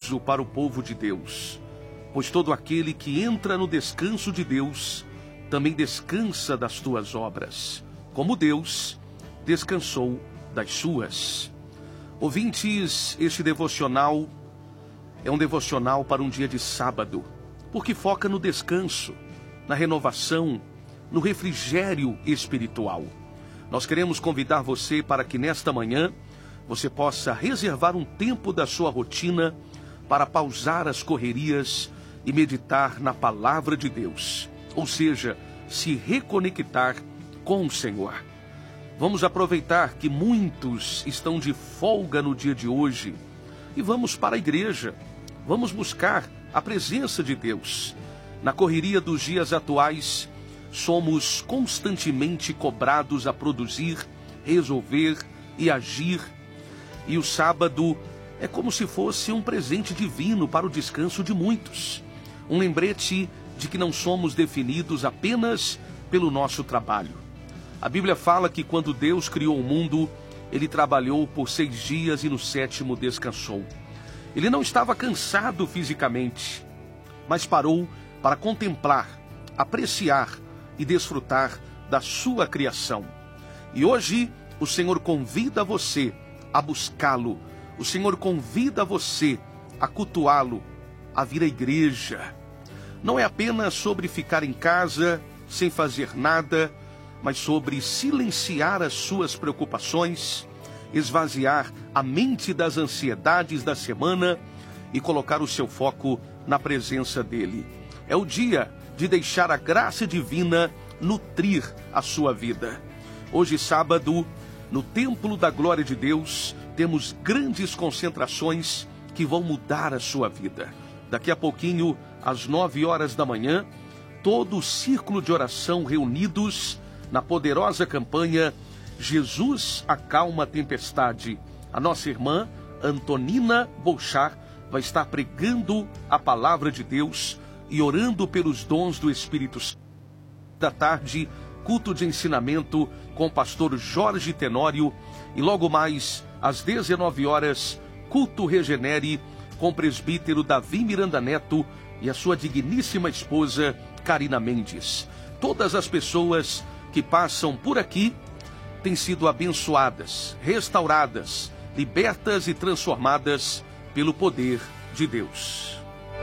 aviso para o povo de Deus, pois todo aquele que entra no descanso de Deus também descansa das tuas obras, como Deus descansou das suas. Ouvintes, este devocional é um devocional para um dia de sábado, porque foca no descanso, na renovação, no refrigério espiritual. Nós queremos convidar você para que nesta manhã você possa reservar um tempo da sua rotina para pausar as correrias e meditar na palavra de Deus, ou seja, se reconectar com o Senhor. Vamos aproveitar que muitos estão de folga no dia de hoje e vamos para a igreja, vamos buscar a presença de Deus. Na correria dos dias atuais, somos constantemente cobrados a produzir, resolver e agir. E o sábado é como se fosse um presente divino para o descanso de muitos. Um lembrete de que não somos definidos apenas pelo nosso trabalho. A Bíblia fala que quando Deus criou o mundo, Ele trabalhou por 6 dias e no 7º descansou. Ele não estava cansado fisicamente, mas parou para contemplar, apreciar e desfrutar da sua criação. E hoje o Senhor convida você a buscá-lo. O Senhor convida você a cultuá-lo, a vir à igreja. Não é apenas sobre ficar em casa sem fazer nada, mas sobre silenciar as suas preocupações, esvaziar a mente das ansiedades da semana e colocar o seu foco na presença dele. É o dia de deixar a graça divina nutrir a sua vida. Hoje, sábado, no Templo da Glória de Deus, temos grandes concentrações que vão mudar a sua vida. Daqui a pouquinho, às 9 horas da manhã, todo o círculo de oração reunidos na poderosa campanha Jesus Acalma a Tempestade. A nossa irmã Antonina Bolchar vai estar pregando a palavra de Deus e orando pelos dons do Espírito Santo. Da tarde, culto de ensinamento com o pastor Jorge Tenório e logo mais às 19 horas, culto Regenere com o presbítero Davi Miranda Neto e a sua digníssima esposa Karina Mendes. Todas as pessoas que passam por aqui têm sido abençoadas, restauradas, libertas e transformadas pelo poder de Deus.